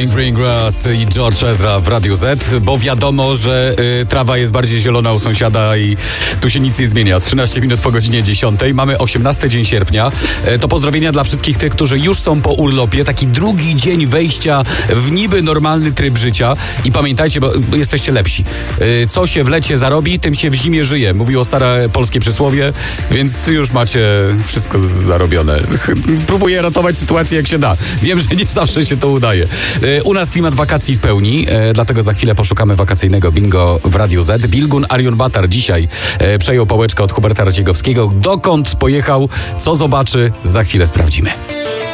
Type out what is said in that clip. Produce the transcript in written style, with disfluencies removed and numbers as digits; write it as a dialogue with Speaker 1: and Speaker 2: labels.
Speaker 1: Greengrass i George Ezra w Radiu Z, bo wiadomo, że trawa jest bardziej zielona u sąsiada i tu się nic nie zmienia. 13 minut po godzinie 10. Mamy 18 dzień sierpnia. To pozdrowienia dla wszystkich tych, którzy już są po urlopie. Taki drugi dzień wejścia w niby normalny tryb życia. I pamiętajcie, bo jesteście lepsi. Co się w lecie zarobi, tym się w zimie żyje. Mówiło stare polskie przysłowie, więc już macie wszystko zarobione. Próbuję ratować sytuację jak się da. Wiem, że nie zawsze się to udaje. U nas klimat wakacji w pełni, dlatego za chwilę poszukamy wakacyjnego bingo w Radiu Z. Bilgun Arion Batar dzisiaj przejął pałeczkę od Huberta Raciegowskiego. Dokąd pojechał, co zobaczy, za chwilę sprawdzimy.